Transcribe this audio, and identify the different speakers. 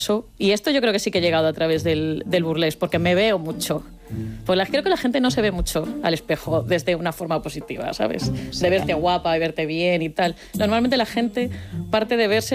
Speaker 1: Y esto yo creo que sí que he llegado a través del burlesque, porque me veo mucho. Pues creo que la gente no se ve mucho al espejo desde una forma positiva, ¿sabes? De verte guapa, de verte bien y tal. Normalmente la gente parte de verse